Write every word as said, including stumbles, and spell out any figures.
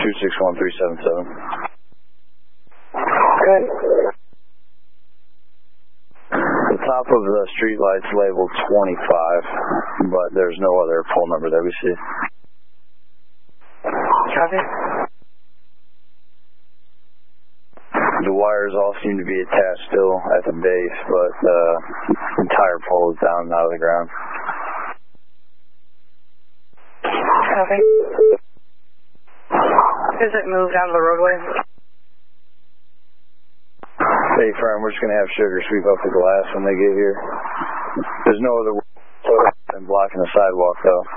two six one three seven seven. Okay. The top of the street light's labeled twenty-five, but there's no other pole number that we see. Copy. The wires all seem to be attached still at the base, but the entire pole is down and out of the ground. Copy. Does it move down the roadway? Hey, Fran, we're just going to have Sugar sweep up the glass when they get here. There's no other way than blocking the sidewalk, though.